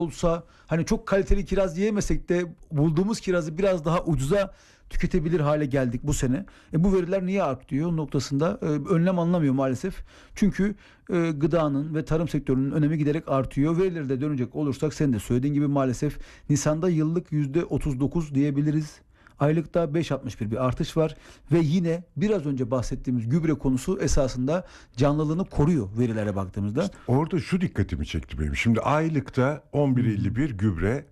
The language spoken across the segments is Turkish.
olsa hani çok kaliteli kiraz yiyemesek de bulduğumuz kirazı biraz daha ucuza tüketebilir hale geldik bu sene. Bu veriler niye artıyor noktasında önlem alınamıyor maalesef. Çünkü gıdanın ve tarım sektörünün önemi giderek artıyor. Verilere de dönecek olursak senin de söylediğin gibi maalesef Nisan'da yıllık %39 diyebiliriz. Aylıkta 5,61 bir artış var ve yine biraz önce bahsettiğimiz gübre konusu esasında canlılığını koruyor verilere baktığımızda. Orada şu dikkatimi çekti benim. Şimdi aylıkta 11,51 gübre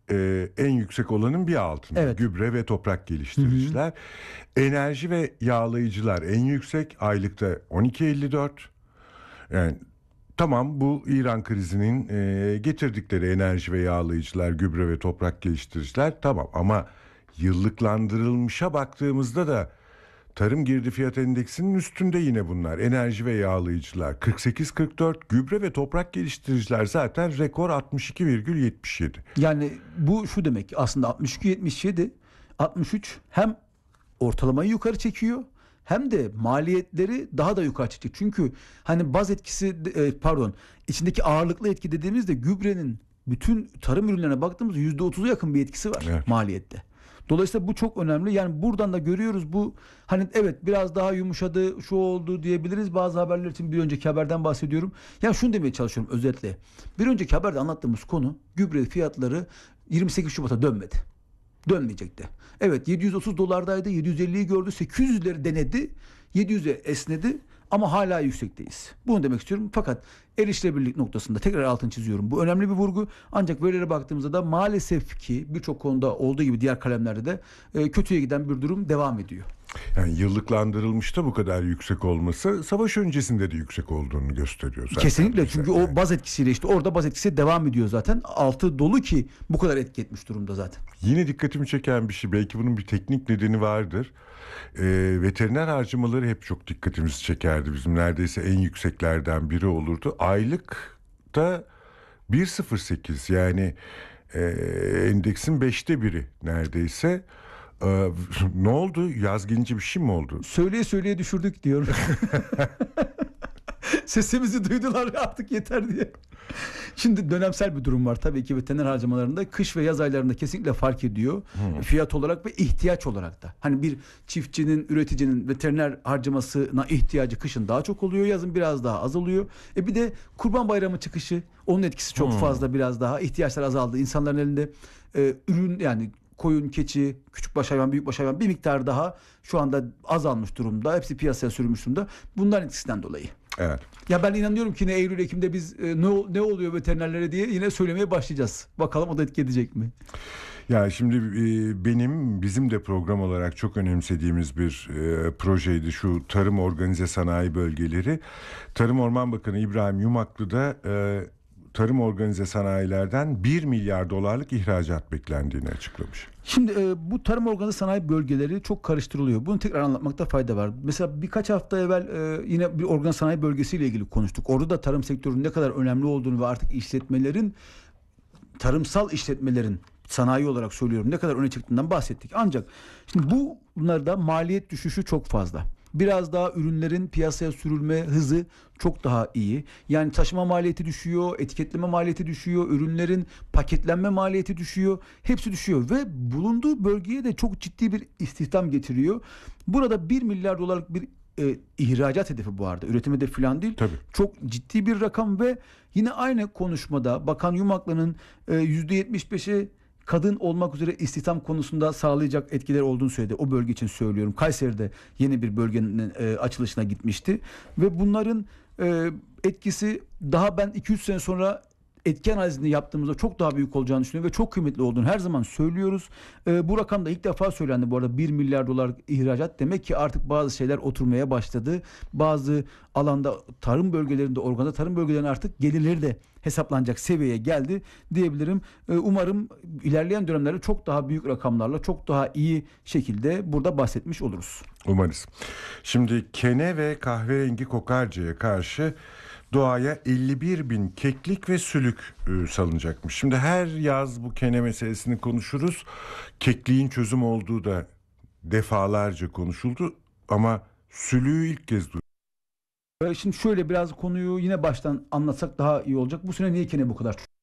en yüksek olanın bir altında. Evet. Gübre ve toprak geliştiriciler. Enerji ve yağlayıcılar en yüksek. Aylıkta 12,54. Yani tamam, bu İran krizinin getirdikleri enerji ve yağlayıcılar, gübre ve toprak geliştiriciler tamam, ama yıllıklandırılmışa baktığımızda da tarım girdi fiyat endeksinin üstünde yine bunlar. Enerji ve yağlayıcılar 48,44, gübre ve toprak geliştiriciler zaten rekor 62,77. Yani bu şu demek aslında 62-77, 63 hem ortalamayı yukarı çekiyor hem de maliyetleri daha da yukarı çekecek. Çünkü hani baz etkisi içindeki ağırlıklı etki dediğimizde gübrenin bütün tarım ürünlerine baktığımızda %30'a yakın bir etkisi var maliyette. Dolayısıyla bu çok önemli. Yani buradan da görüyoruz bu hani evet biraz daha yumuşadı, şu oldu diyebiliriz. Bazı haberler için bir önceki haberden bahsediyorum. Yani şunu demeye çalışıyorum özetle. Bir önceki haberde anlattığımız konu gübre fiyatları 28 Şubat'a dönmedi. Dönmeyecekti. Evet, $730'daydı. 750'yi gördü. 800'leri denedi. 700'e esnedi. Ama hala yüksekteyiz. Bunu demek istiyorum. Fakat erişilebilirlik noktasında tekrar altını çiziyorum. Bu önemli bir vurgu. Ancak verilere baktığımızda da maalesef ki birçok konuda olduğu gibi diğer kalemlerde de kötüye giden bir durum devam ediyor. Yani yıllıklandırılmışta bu kadar yüksek olması savaş öncesinde de yüksek olduğunu gösteriyor zaten. Kesinlikle, çünkü o baz etkisiyle işte orada baz etkisi devam ediyor zaten. Altı dolu ki bu kadar etki etmiş durumda zaten. Yine dikkatimi çeken bir şey, belki bunun bir teknik nedeni vardır. Veteriner harcamaları hep çok dikkatimizi çekerdi. Bizim neredeyse en yükseklerden biri olurdu. Aylıkta 1,08, yani endeksin 5'te biri neredeyse. Ne oldu? Yaz gelince bir şey mi oldu? Söyleye söyleye düşürdük diyor. Sesimizi duydular artık yeter diye. Şimdi dönemsel bir durum var tabii ki veteriner harcamalarında. Kış ve yaz aylarında kesinlikle fark ediyor. Fiyat olarak ve ihtiyaç olarak da. Hani bir çiftçinin, üreticinin veteriner harcamasına ihtiyacı kışın daha çok oluyor. Yazın biraz daha az oluyor. Bir de Kurban Bayramı çıkışı, onun etkisi çok fazla, biraz daha. İhtiyaçlar azaldı. İnsanların elinde ürün, yani koyun, keçi, küçükbaş hayvan, büyükbaş hayvan bir miktar daha şu anda azalmış durumda. Hepsi piyasaya sürülmüş durumda. Bunların etkisinden dolayı. Evet. Ya ben inanıyorum ki yine Eylül, Ekim'de biz ne oluyor veterinerlere diye yine söylemeye başlayacağız. Bakalım o da etki edecek mi? Ya şimdi bizim de program olarak çok önemsediğimiz bir projeydi şu tarım organize sanayi bölgeleri. Tarım Orman Bakanı İbrahim Yumaklı da tarım organize sanayilerden 1 milyar dolarlık ihracat beklendiğini açıklamış. Şimdi bu tarım organize sanayi bölgeleri çok karıştırılıyor. Bunu tekrar anlatmakta fayda var. Mesela birkaç hafta evvel yine bir organize sanayi bölgesiyle ilgili konuştuk. Orada da tarım sektörünün ne kadar önemli olduğunu ve artık işletmelerin, tarımsal işletmelerin, sanayi olarak söylüyorum, ne kadar öne çıktığından bahsettik. Ancak şimdi bunlarda maliyet düşüşü çok fazla. Biraz daha ürünlerin piyasaya sürülme hızı çok daha iyi. Yani taşıma maliyeti düşüyor, etiketleme maliyeti düşüyor, ürünlerin paketlenme maliyeti düşüyor. Hepsi düşüyor ve bulunduğu bölgeye de çok ciddi bir istihdam getiriyor. Burada 1 milyar dolarlık bir ihracat hedefi bu arada. Üretim hedefi falan değil. Tabii. Çok ciddi bir rakam ve yine aynı konuşmada Bakan Yumaklı'nın %75'i kadın olmak üzere istihdam konusunda sağlayacak etkiler olduğunu söyledi. O bölge için söylüyorum. Kayseri'de yeni bir bölgenin açılışına gitmişti. Ve bunların etkisi daha ben 2-3 sene sonra etki analizini yaptığımızda çok daha büyük olacağını düşünüyorum ve çok kıymetli olduğunu her zaman söylüyoruz. Bu rakam da ilk defa söylendi bu arada, 1 milyar dolar ihracat. Demek ki artık bazı şeyler oturmaya başladı. Bazı alanda tarım bölgelerinde, organize tarım bölgelerinde artık gelirleri de hesaplanacak seviyeye geldi diyebilirim. Umarım ilerleyen dönemlerde çok daha büyük rakamlarla, çok daha iyi şekilde burada bahsetmiş oluruz. Umarız. Şimdi kene ve kahverengi kokarcaya karşı doğaya 51 bin keklik ve sülük salınacakmış. Şimdi her yaz bu kene meselesini konuşuruz. Kekliğin çözüm olduğu da defalarca konuşuldu ama sülüğü ilk kez duyduk. Şimdi şöyle biraz konuyu yine baştan anlatsak daha iyi olacak. Bu sene niye kene bu kadar